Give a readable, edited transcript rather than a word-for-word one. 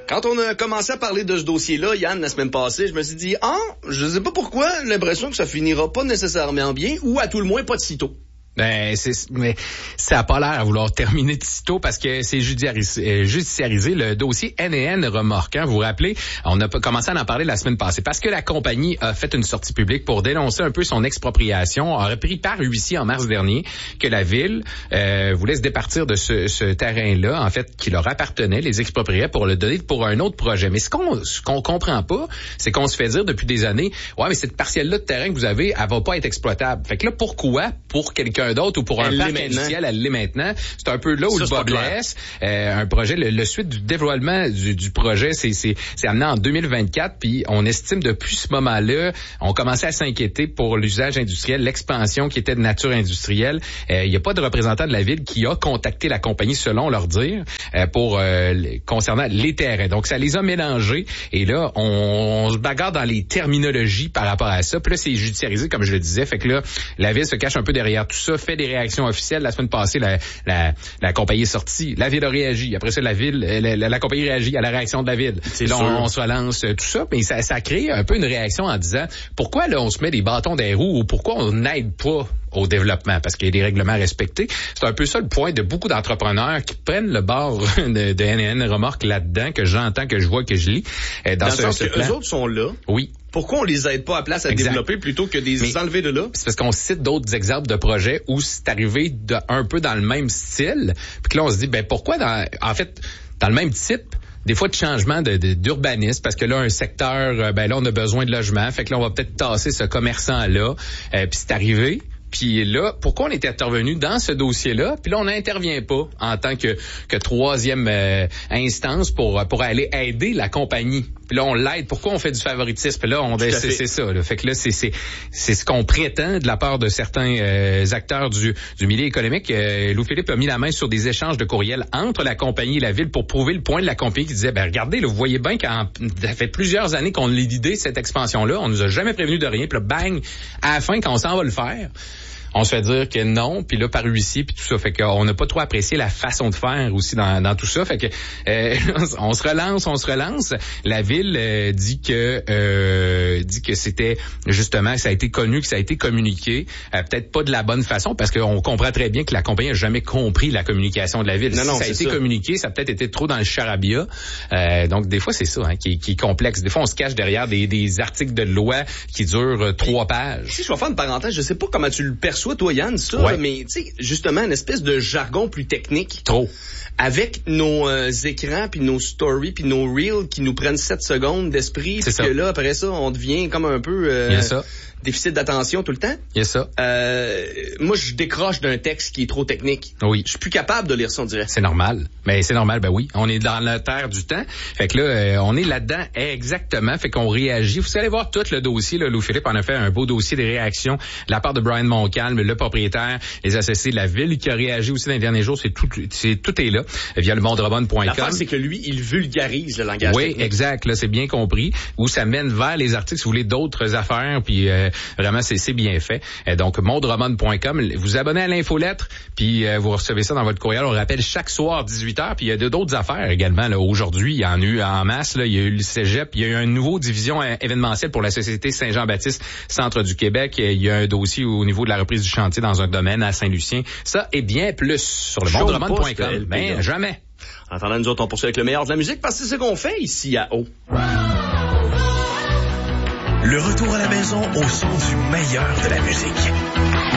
Quand on a commencé à parler de ce dossier-là, Yann, la semaine passée, je me suis dit, je sais pas pourquoi, j'ai l'impression que ça finira pas nécessairement bien, ou à tout le moins pas de sitôt. Mais ça a pas l'air à vouloir terminer de sitôt parce que c'est judiciarisé le dossier N&N Remorque. Vous vous rappelez, on a commencé à en parler la semaine passée parce que la compagnie a fait une sortie publique pour dénoncer un peu son expropriation. On a repris par huissier en mars dernier que la ville voulait se départir de ce terrain-là, en fait, qui leur appartenait, les expropriait pour le donner pour un autre projet. Mais ce qu'on comprend pas, c'est qu'on se fait dire depuis des années, ouais, mais cette parcelle-là de terrain que vous avez, elle va pas être exploitable. Fait que là, pourquoi? Pour quelqu'un d'autre ou pour un parc industriel, elle l'est maintenant. C'est un peu là où le bas blesse. Un projet, le suite du développement du projet, c'est amené en 2024, puis on estime depuis ce moment-là, on commençait à s'inquiéter pour l'usage industriel, l'expansion qui était de nature industrielle. Il n'y a pas de représentant de la ville qui a contacté la compagnie, selon leur dire, concernant les terrains. Donc, ça les a mélangés. Et là, on se bagarre dans les terminologies par rapport à ça. Puis là, c'est judiciarisé, comme je le disais. Fait que là, la ville se cache un peu derrière tout ça, fait des réactions officielles. La semaine passée, la compagnie est sortie. La ville a réagi. Après ça, la compagnie réagit à la réaction de la ville. C'est là, on se relance tout ça. Mais ça crée un peu une réaction en disant, pourquoi là, on se met des bâtons dans les roues ou pourquoi on n'aide pas au développement, parce qu'il y a des règlements respectés. C'est un peu ça le point de beaucoup d'entrepreneurs qui prennent le bord de N&N Remorque là-dedans, que j'entends, que je vois, que je lis. Dans le sens que eux autres sont là. Oui. Pourquoi on les aide pas à place à développer plutôt que des enlever de là? C'est parce qu'on cite d'autres exemples de projets où c'est arrivé un peu dans le même style. Puis là, on se dit, pourquoi dans le même type, des fois de changement d'urbanisme, parce que là, un secteur, là, on a besoin de logement. Fait que là, on va peut-être tasser ce commerçant-là. Puis c'est arrivé. Puis là, pourquoi on était intervenu dans ce dossier-là? Puis là, on n'intervient pas en tant que troisième instance pour aller aider la compagnie. Puis là, on l'aide. Pourquoi on fait du favoritisme? Puis là, c'est ça. Là. Fait que là, c'est ce qu'on prétend de la part de certains acteurs du milieu économique. Louis-Philippe a mis la main sur des échanges de courriels entre la compagnie et la ville pour prouver le point de la compagnie qui disait, regardez, là, vous voyez bien ça fait plusieurs années qu'on a l'idée de cette expansion-là. On nous a jamais prévenu de rien. Puis là, bang, à la fin, quand on s'en va le faire, on se fait dire que non, puis là par huissier puis tout ça, fait qu'on n'a pas trop apprécié la façon de faire aussi dans tout ça, fait que on se relance. La ville dit que c'était justement que ça a été connu, que ça a été communiqué, peut-être pas de la bonne façon, parce qu'on comprend très bien que la compagnie a jamais compris la communication de la ville. Non, ça a été communiqué, ça a peut-être été trop dans le charabia. Donc des fois c'est ça qui est complexe. Des fois on se cache derrière des articles de loi qui durent 3 pages. Si je vais faire une parenthèse, je sais pas comment tu le perçois toi, Yann, ça, mais tu sais, justement, une espèce de jargon plus technique. Trop. Avec nos écrans, puis nos stories, puis nos reels qui nous prennent 7 secondes d'esprit, puis que là, après ça, on devient comme un peu déficit d'attention tout le temps. Il y a ça. Moi, je décroche d'un texte qui est trop technique. Oui. Je suis plus capable de lire ça, on dirait. C'est normal. Mais c'est normal, oui. On est dans la terre du temps. Fait que là, on est là-dedans exactement. Fait qu'on réagit. Vous allez voir tout le dossier. Là, Louis-Philippe en a fait un beau dossier des réactions de la part de Brian Montcalm, le propriétaire, les associés de la ville, qui a réagi aussi dans les derniers jours. Tout est là, via le mondrobonne.com. L'affaire, c'est que lui, il vulgarise le langage technique. Oui, exact. Là, c'est bien compris. Où ça mène vers les articles, si vous voulez, d'autres affaires. Puis vraiment, c'est bien fait. Donc, mondrobonne.com. Vous abonnez à l'infolettre, puis vous recevez ça dans votre courriel. On rappelle chaque soir 18h. Puis il y a d'autres affaires également. Là, aujourd'hui, il y en a eu en masse. Là, il y a eu le Cégep. Il y a eu une nouvelle division événementielle pour la Société Saint-Jean-Baptiste, Centre du Québec. Il y a un dossier au niveau de la reprise du chantier dans un domaine à Saint-Lucien. Ça et bien plus sur le mondrobonne.com. Ben, jamais. En attendant, nous autres, on poursuit avec le meilleur de la musique parce que c'est ce qu'on fait ici à O. Le retour à la maison au son du meilleur de la musique.